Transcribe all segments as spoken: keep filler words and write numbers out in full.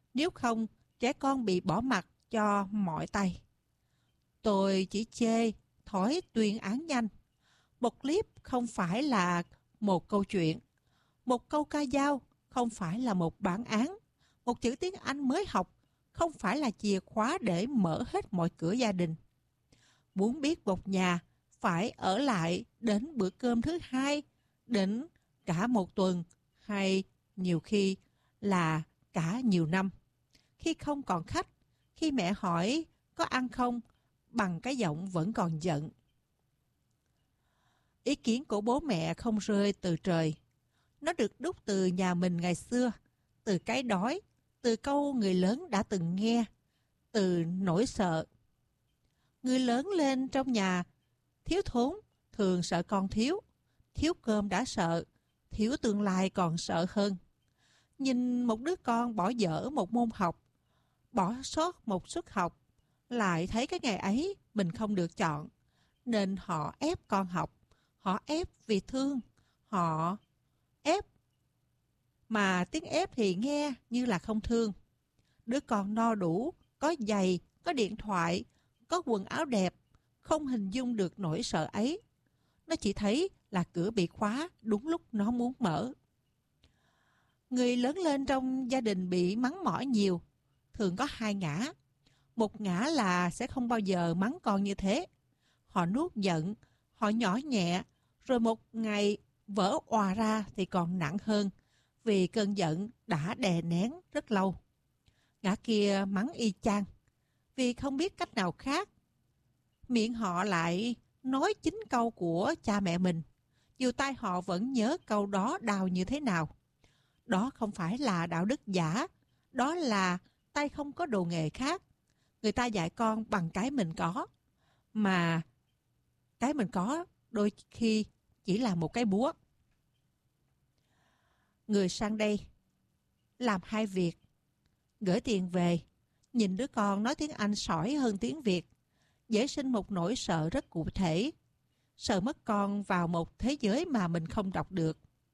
Nếu không, trẻ con bị bỏ mặc cho mọi tay. Tôi chỉ chê thói tuyên án nhanh. Một clip không phải là một câu chuyện. Một câu ca dao không phải là một bản án. Một chữ tiếng Anh mới học không phải là chìa khóa để mở hết mọi cửa gia đình. Muốn biết một nhà phải ở lại đến bữa cơm thứ hai, đến cả một tuần hay nhiều khi là cả nhiều năm. Khi không còn khách, khi mẹ hỏi có ăn không bằng cái giọng vẫn còn giận. Ý kiến của bố mẹ không rơi từ trời. Nó được đúc từ nhà mình ngày xưa, từ cái đói, từ câu người lớn đã từng nghe, từ nỗi sợ. Người lớn lên trong nhà thiếu thốn thường sợ con thiếu, thiếu cơm đã sợ, thiếu tương lai còn sợ hơn. Nhìn một đứa con bỏ dở một môn học, bỏ sót một suất học, lại thấy cái ngày ấy mình không được chọn, nên họ ép con học, họ ép vì thương, họ ép. Mà tiếng ép thì nghe như là không thương. Đứa con no đủ, có giày, có điện thoại, có quần áo đẹp, không hình dung được nỗi sợ ấy. Nó chỉ thấy là cửa bị khóa đúng lúc nó muốn mở. Người lớn lên trong gia đình bị mắng mỏ nhiều, thường có hai ngã. Một ngã là sẽ không bao giờ mắng con như thế. Họ nuốt giận, họ nhỏ nhẹ, rồi một ngày vỡ òa ra thì còn nặng hơn, vì cơn giận đã đè nén rất lâu. Ngã kia mắng y chang, vì không biết cách nào khác. Miệng họ lại nói chính câu của cha mẹ mình, dù tai họ vẫn nhớ câu đó đau như thế nào. Đó không phải là đạo đức giả, đó là tay không có đồ nghề khác. Người ta dạy con bằng cái mình có, mà cái mình có đôi khi chỉ là một cái búa. Người sang đây làm hai việc: gửi tiền về, nhìn đứa con nói tiếng Anh sỏi hơn tiếng Việt, dễ sinh một nỗi sợ rất cụ thể, sợ mất con vào một thế giới mà mình không đọc được.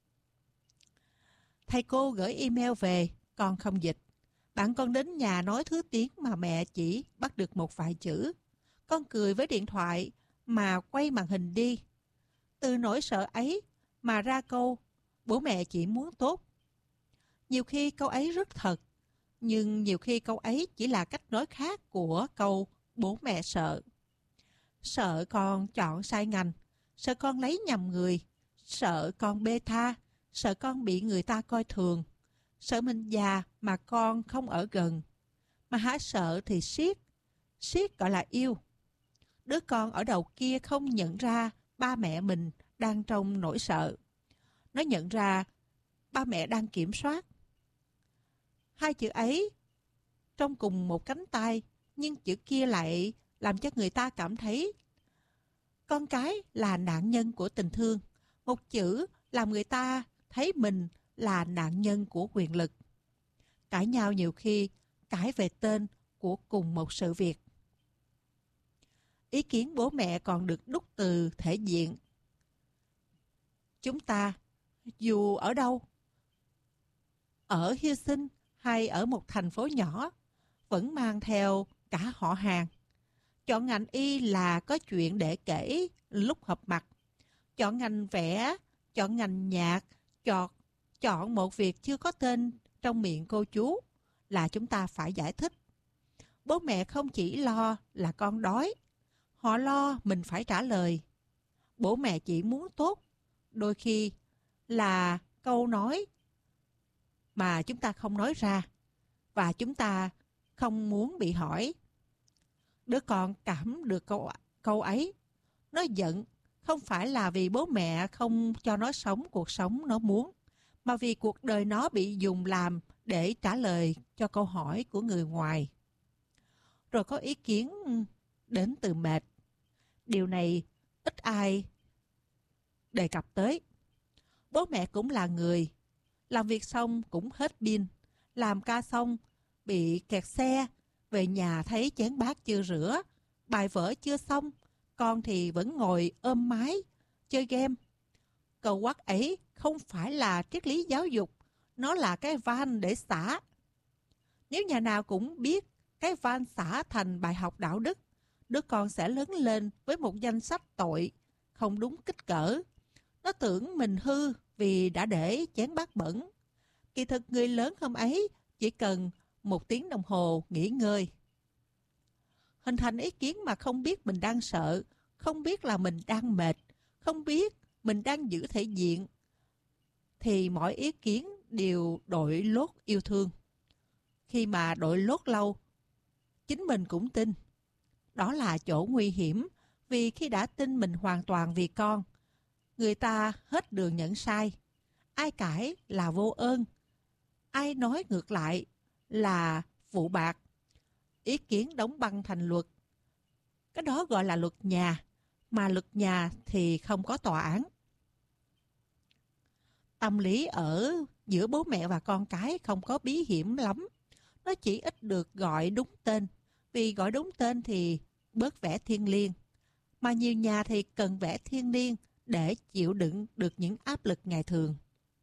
Thầy cô gửi email về, con không dịch. Bạn con đến nhà nói thứ tiếng mà mẹ chỉ bắt được một vài chữ. Con cười với điện thoại mà quay màn hình đi. Từ nỗi sợ ấy mà ra câu bố mẹ chỉ muốn tốt. Nhiều khi câu ấy rất thật, nhưng nhiều khi câu ấy chỉ là cách nói khác của câu bố mẹ sợ. Sợ con chọn sai ngành, sợ con lấy nhầm người, sợ con bê tha, sợ con bị người ta coi thường, sợ mình già mà con không ở gần. Mà hả sợ thì siết, siết gọi là yêu. Đứa con ở đầu kia không nhận ra ba mẹ mình đang trong nỗi sợ. Nó nhận ra ba mẹ đang kiểm soát. Hai chữ ấy trong cùng một cánh tay, nhưng chữ kia lại làm cho người ta cảm thấy con cái là nạn nhân của tình thương. Một chữ làm người ta thấy mình là nạn nhân của quyền lực. Cãi nhau nhiều khi cãi về tên của cùng một sự việc. Ý kiến bố mẹ còn được đúc từ thể diện. Chúng ta, dù ở đâu, ở Hy Sinh hay ở một thành phố nhỏ, vẫn mang theo cả họ hàng. Chọn ngành y là có chuyện để kể lúc họp mặt. Chọn ngành vẽ, chọn ngành nhạc, chọn, chọn một việc chưa có tên trong miệng cô chú là chúng ta phải giải thích. Bố mẹ không chỉ lo là con đói, họ lo mình phải trả lời. Bố mẹ chỉ muốn tốt, đôi khi là câu nói mà chúng ta không nói ra, và chúng ta không muốn bị hỏi. Đứa con cảm được câu, câu ấy. Nó giận không phải là vì bố mẹ không cho nó sống cuộc sống nó muốn, mà vì cuộc đời nó bị dùng làm để trả lời cho câu hỏi của người ngoài. Rồi có ý kiến đến từ mệt. Điều này ít ai đề cập tới. Bố mẹ cũng là người. Làm việc xong cũng hết pin. Làm ca xong bị kẹt xe, về nhà thấy chén bát chưa rửa, bài vở chưa xong, con thì vẫn ngồi ôm máy, chơi game. Câu quát ấy không phải là triết lý giáo dục, nó là cái van để xả. Nếu nhà nào cũng biết cái van xả thành bài học đạo đức, đứa con sẽ lớn lên với một danh sách tội không đúng kích cỡ. Nó tưởng mình hư vì đã để chén bát bẩn. Kỳ thực người lớn hôm ấy chỉ cần một tiếng đồng hồ nghỉ ngơi. Hình thành ý kiến mà không biết mình đang sợ, không biết là mình đang mệt, không biết mình đang giữ thể diện, thì mọi ý kiến đều đội lốt yêu thương. Khi mà đội lốt lâu, chính mình cũng tin. Đó là chỗ nguy hiểm, vì khi đã tin mình hoàn toàn vì con, người ta hết đường nhận sai. Ai cãi là vô ơn, ai nói ngược lại là vụ bạc. Ý kiến đóng băng thành luật. Cái đó gọi là luật nhà, mà luật nhà thì không có tòa án. Tâm lý ở giữa bố mẹ và con cái không có bí hiểm lắm. Nó chỉ ít được gọi đúng tên, vì gọi đúng tên thì bớt vẻ thiêng liêng. Mà nhiều nhà thì cần vẻ thiêng liêng để chịu đựng được những áp lực ngày thường.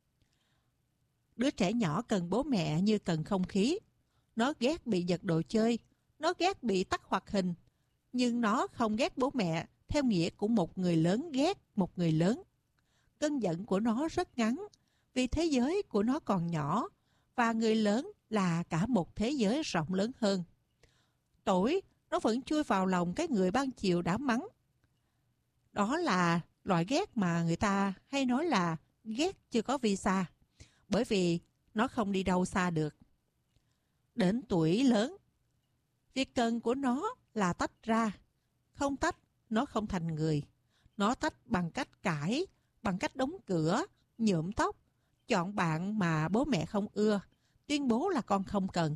Đứa trẻ nhỏ cần bố mẹ như cần không khí. Nó ghét bị giật đồ chơi, nó ghét bị tắt hoạt hình, nhưng nó không ghét bố mẹ theo nghĩa của một người lớn ghét một người lớn. Cơn giận của nó rất ngắn, vì thế giới của nó còn nhỏ, và người lớn là cả một thế giới rộng lớn hơn. Tối, nó vẫn chui vào lòng cái người ban chiều đã mắng. Đó là loại ghét mà người ta hay nói là ghét chưa có visa, bởi vì nó không đi đâu xa được. Đến tuổi lớn, việc cần của nó là tách ra. Không tách, nó không thành người. Nó tách bằng cách cãi, bằng cách đóng cửa, nhuộm tóc, chọn bạn mà bố mẹ không ưa, tuyên bố là con không cần.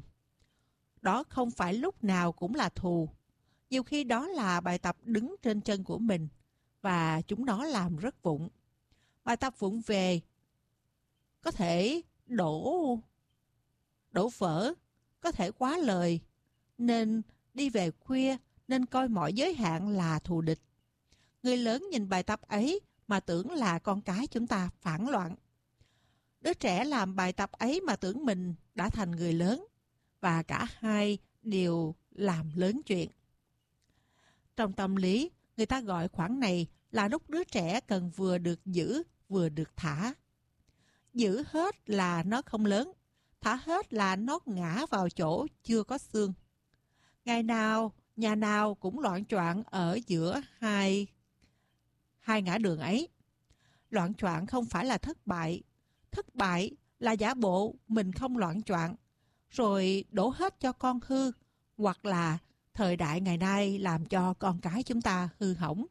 Đó không phải lúc nào cũng là thù. Nhiều khi đó là bài tập đứng trên chân của mình, và chúng nó làm rất vụng. Bài tập vụng về có thể đổ đổ vỡ, có thể quá lời, nên đi về khuya, nên coi mọi giới hạn là thù địch. Người lớn nhìn bài tập ấy mà tưởng là con cái chúng ta phản loạn. Đứa trẻ làm bài tập ấy mà tưởng mình đã thành người lớn, và cả hai đều làm lớn chuyện. Trong tâm lý, người ta gọi khoảng này là lúc đứa trẻ cần vừa được giữ, vừa được thả. Giữ hết là nó không lớn, thả hết là nó ngã vào chỗ chưa có xương. Ngày nào, nhà nào cũng loạn choạng ở giữa hai, hai ngã đường ấy. Loạn choạng không phải là thất bại. Thất bại là giả bộ mình không loạn choạng, rồi đổ hết cho con hư, hoặc là thời đại ngày nay làm cho con cái chúng ta hư hỏng.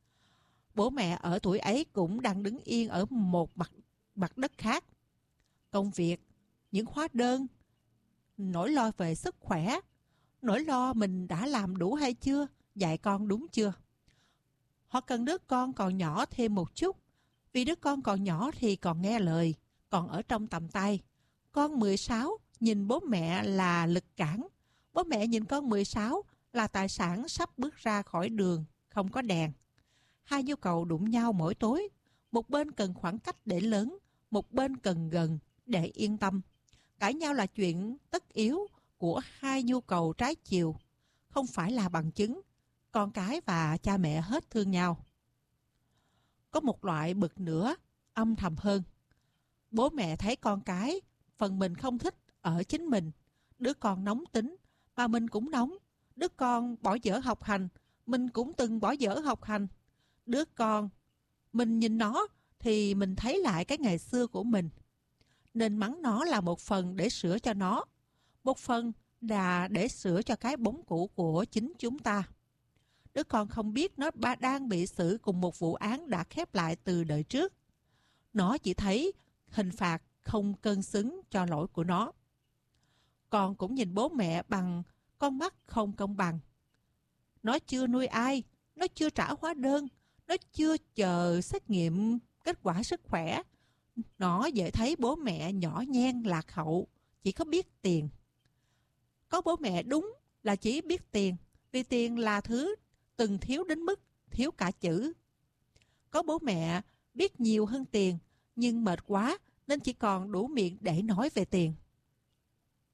Bố mẹ ở tuổi ấy cũng đang đứng yên ở một mặt, mặt đất khác. Công việc, những hóa đơn, nỗi lo về sức khỏe, nỗi lo mình đã làm đủ hay chưa, dạy con đúng chưa. Họ cần đứa con còn nhỏ thêm một chút, vì đứa con còn nhỏ thì còn nghe lời, còn ở trong tầm tay. Con mười sáu nhìn bố mẹ là lực cản, bố mẹ nhìn con mười sáu là tài sản sắp bước ra khỏi đường, không có đèn. Hai nhu cầu đụng nhau mỗi tối, một bên cần khoảng cách để lớn, một bên cần gần để yên tâm. Cãi nhau là chuyện tất yếu của hai nhu cầu trái chiều, không phải là bằng chứng con cái và cha mẹ hết thương nhau. Có một loại bực nữa, âm thầm hơn. Bố mẹ thấy con cái, phần mình không thích ở chính mình. Đứa con nóng tính, mà mình cũng nóng. Đứa con bỏ dở học hành, mình cũng từng bỏ dở học hành. Đứa con, mình nhìn nó thì mình thấy lại cái ngày xưa của mình. Nên mắng nó là một phần để sửa cho nó, một phần là để sửa cho cái bóng cũ của chính chúng ta. Đứa con không biết nó đang bị xử cùng một vụ án đã khép lại từ đời trước. Nó chỉ thấy hình phạt không cân xứng cho lỗi của nó. Con cũng nhìn bố mẹ bằng con mắt không công bằng. Nó chưa nuôi ai, nó chưa trả hóa đơn, nó chưa chờ xét nghiệm kết quả sức khỏe. Nó dễ thấy bố mẹ nhỏ nhen lạc hậu, chỉ có biết tiền. Có bố mẹ đúng là chỉ biết tiền, vì tiền là thứ từng thiếu đến mức thiếu cả chữ. Có bố mẹ biết nhiều hơn tiền, nhưng mệt quá nên chỉ còn đủ miệng để nói về tiền.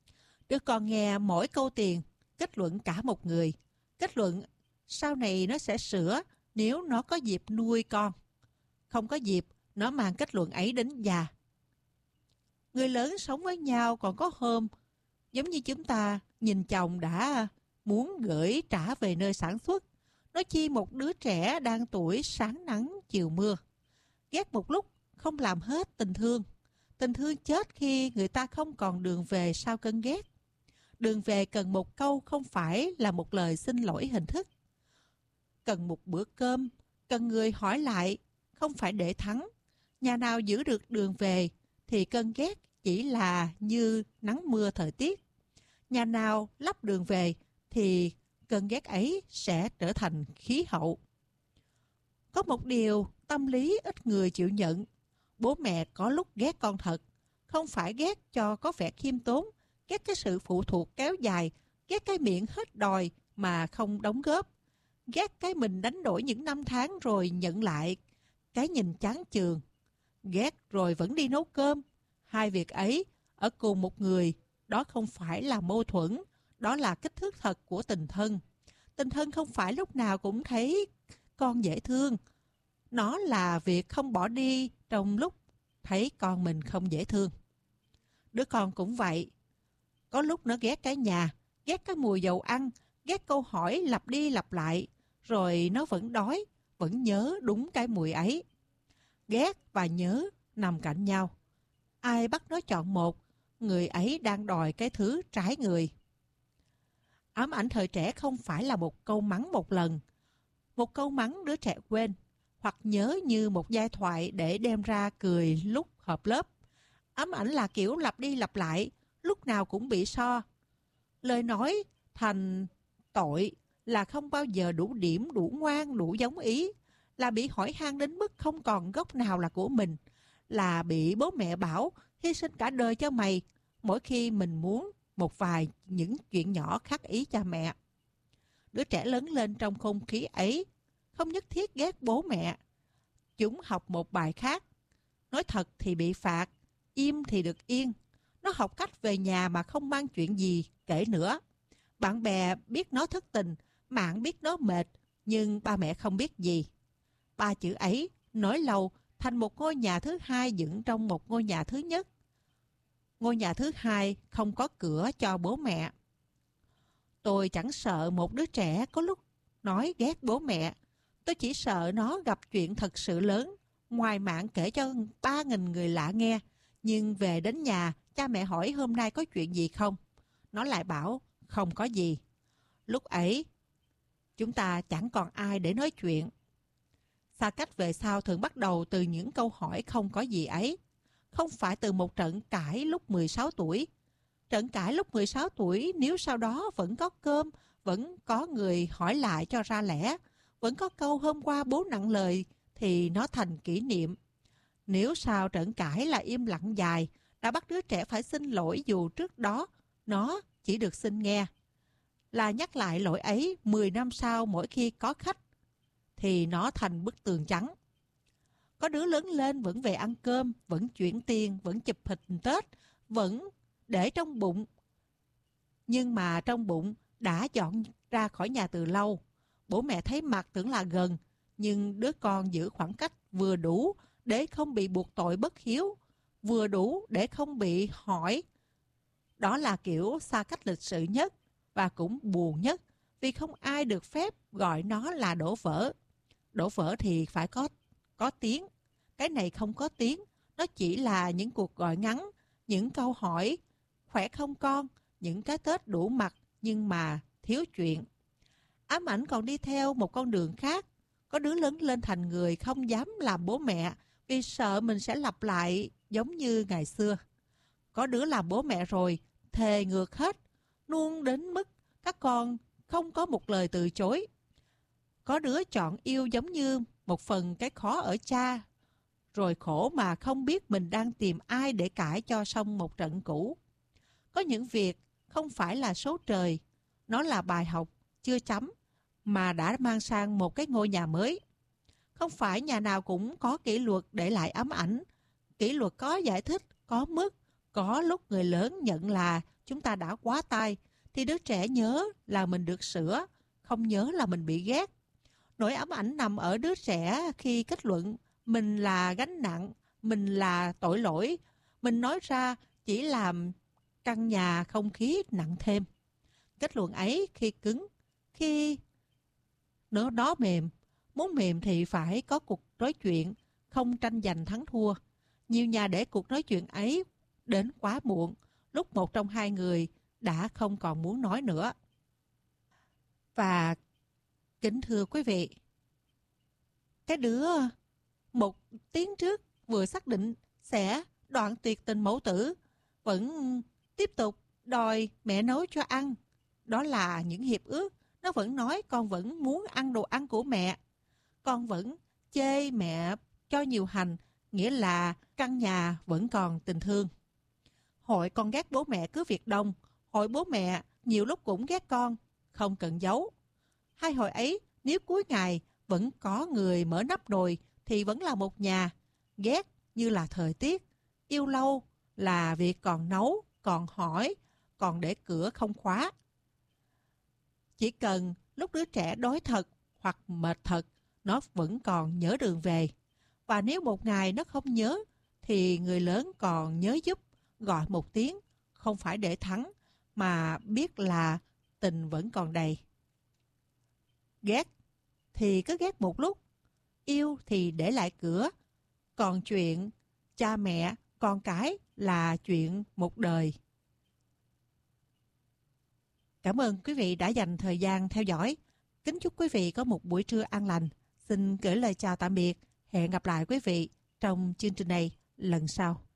Đứa con nghe mỗi câu tiền, kết luận cả một người. Kết luận sau này nó sẽ sửa nếu nó có dịp nuôi con. Không có dịp, nó mang kết luận ấy đến già. Người lớn sống với nhau còn có hôm, giống như chúng ta nhìn chồng đã muốn gửi trả về nơi sản xuất. Nói chi một đứa trẻ đang tuổi sáng nắng chiều mưa. Ghét một lúc, không làm hết tình thương. Tình thương chết khi người ta không còn đường về sau cơn ghét. Đường về cần một câu không phải là một lời xin lỗi hình thức. Cần một bữa cơm, cần người hỏi lại, không phải để thắng. Nhà nào giữ được đường về thì cơn ghét chỉ là như nắng mưa thời tiết. Nhà nào lắp đường về thì cơn ghét ấy sẽ trở thành khí hậu. Có một điều tâm lý ít người chịu nhận. Bố mẹ có lúc ghét con thật. Không phải ghét cho có vẻ khiêm tốn, ghét cái sự phụ thuộc kéo dài, ghét cái miệng hết đòi mà không đóng góp. Ghét cái mình đánh đổi những năm tháng rồi nhận lại cái nhìn chán chường. Ghét rồi vẫn đi nấu cơm. Hai việc ấy ở cùng một người, đó không phải là mâu thuẫn, đó là kích thước thật của tình thân. Tình thân không phải lúc nào cũng thấy con dễ thương. Nó là việc không bỏ đi trong lúc thấy con mình không dễ thương. Đứa con cũng vậy. Có lúc nó ghét cái nhà, ghét cái mùi dầu ăn, ghét câu hỏi lặp đi lặp lại, rồi nó vẫn đói, vẫn nhớ đúng cái mùi ấy. Ghét và nhớ nằm cạnh nhau. Ai bắt nó chọn một, người ấy đang đòi cái thứ trái người. Ám ảnh thời trẻ không phải là một câu mắng một lần. Một câu mắng đứa trẻ quên, hoặc nhớ như một giai thoại để đem ra cười lúc họp lớp. Ám ảnh là kiểu lặp đi lặp lại, lúc nào cũng bị so. Lời nói thành tội là không bao giờ đủ điểm, đủ ngoan, đủ giống ý. Là bị hỏi han đến mức không còn gốc nào là của mình. Là bị bố mẹ bảo hy sinh cả đời cho mày mỗi khi mình muốn một vài những chuyện nhỏ khác ý cha mẹ. Đứa trẻ lớn lên trong không khí ấy không nhất thiết ghét bố mẹ. Chúng học một bài khác. Nói thật thì bị phạt, im thì được yên. Nó học cách về nhà mà không mang chuyện gì kể nữa. Bạn bè biết nó thất tình, mạng biết nó mệt, nhưng ba mẹ không biết gì. Ba chữ ấy nói lâu thành một ngôi nhà thứ hai dựng trong một ngôi nhà thứ nhất. Ngôi nhà thứ hai không có cửa cho bố mẹ. Tôi chẳng sợ một đứa trẻ có lúc nói ghét bố mẹ. Tôi chỉ sợ nó gặp chuyện thật sự lớn, ngoài mạng kể cho ba nghìn người lạ nghe. Nhưng về đến nhà, cha mẹ hỏi hôm nay có chuyện gì không? Nó lại bảo không có gì. Lúc ấy, chúng ta chẳng còn ai để nói chuyện. Xa cách về sau thường bắt đầu từ những câu hỏi không có gì ấy. Không phải từ một trận cãi lúc mười sáu tuổi. Trận cãi lúc mười sáu tuổi nếu sau đó vẫn có cơm, vẫn có người hỏi lại cho ra lẽ, vẫn có câu hôm qua bố nặng lời thì nó thành kỷ niệm. Nếu sau trận cãi là im lặng dài, đã bắt đứa trẻ phải xin lỗi dù trước đó nó chỉ được xin nghe. Là nhắc lại lỗi ấy mười năm sau mỗi khi có khách, thì nó thành bức tường trắng. Có đứa lớn lên vẫn về ăn cơm, vẫn chuyển tiền, vẫn chụp hình Tết, vẫn để trong bụng. Nhưng mà trong bụng đã dọn ra khỏi nhà từ lâu. Bố mẹ thấy mặt tưởng là gần, nhưng đứa con giữ khoảng cách vừa đủ để không bị buộc tội bất hiếu, vừa đủ để không bị hỏi. Đó là kiểu xa cách lịch sự nhất và cũng buồn nhất, vì không ai được phép gọi nó là đổ vỡ. Đổ vỡ thì phải có, có tiếng. Cái này không có tiếng, nó chỉ là những cuộc gọi ngắn, những câu hỏi, khỏe không con, những cái Tết đủ mặt nhưng mà thiếu chuyện. Ám ảnh còn đi theo một con đường khác. Có đứa lớn lên thành người không dám làm bố mẹ vì sợ mình sẽ lặp lại giống như ngày xưa. Có đứa làm bố mẹ rồi, thề ngược hết, nuông đến mức các con không có một lời từ chối. Có đứa chọn yêu giống như một phần cái khó ở cha, rồi khổ mà không biết mình đang tìm ai để cãi cho xong một trận cũ. Có những việc không phải là số trời, nó là bài học chưa chấm mà đã mang sang một cái ngôi nhà mới. Không phải nhà nào cũng có kỷ luật để lại ám ảnh. Kỷ luật có giải thích, có mức, Có lúc người lớn nhận là chúng ta đã quá tay, thì đứa trẻ nhớ là mình được sửa, không nhớ là mình bị ghét. Nỗi ám ảnh nằm ở đứa trẻ khi kết luận mình là gánh nặng, mình là tội lỗi. Mình nói ra chỉ làm căn nhà không khí nặng thêm. Kết luận ấy khi cứng, khi nữa đó mềm. Muốn mềm thì phải có cuộc nói chuyện, không tranh giành thắng thua. Nhiều nhà để cuộc nói chuyện ấy đến quá muộn, lúc một trong hai người đã không còn muốn nói nữa. Và kính thưa quý vị, cái đứa một tiếng trước vừa xác định sẽ đoạn tuyệt tình mẫu tử vẫn tiếp tục đòi mẹ nấu cho ăn. Đó là những hiệp ước. Nó vẫn nói con vẫn muốn ăn đồ ăn của mẹ. Con vẫn chê mẹ cho nhiều hành, nghĩa là căn nhà vẫn còn tình thương. Hội con ghét bố mẹ cứ việc đông. Hội bố mẹ nhiều lúc cũng ghét con, không cần giấu. Hai hội ấy nếu cuối ngày vẫn có người mở nắp nồi thì vẫn là một nhà. Ghét như là thời tiết, yêu lâu là việc còn nấu, còn hỏi, còn để cửa không khóa. Chỉ cần lúc đứa trẻ đói thật hoặc mệt thật, nó vẫn còn nhớ đường về. Và nếu một ngày nó không nhớ, thì người lớn còn nhớ giúp, gọi một tiếng, không phải để thắng, mà biết là tình vẫn còn đầy. Ghét thì cứ ghét một lúc, yêu thì để lại cửa. Còn chuyện cha mẹ, con cái là chuyện một đời. Cảm ơn quý vị đã dành thời gian theo dõi. Kính chúc quý vị có một buổi trưa an lành. Xin gửi lời chào tạm biệt. Hẹn gặp lại quý vị trong chương trình này lần sau.